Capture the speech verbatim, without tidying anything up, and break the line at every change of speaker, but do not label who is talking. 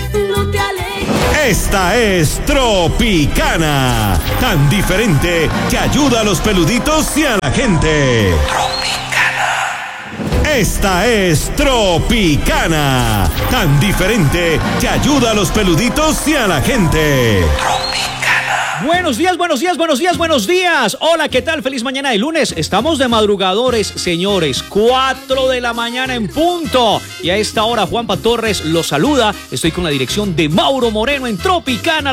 no te alejes.
Esta es Tropicana, tan diferente que ayuda a los peluditos y a la gente. Tropicana. Esta es Tropicana, tan diferente que ayuda a los peluditos y a la gente. Tropicana.
Buenos días, buenos días, buenos días, buenos días. Hola, ¿qué tal? Feliz mañana de lunes. Estamos de madrugadores, señores. Cuatro de la mañana en punto. Y a esta hora Juanpa Torres los saluda. Estoy con la dirección de Mauro Moreno en Tropicana.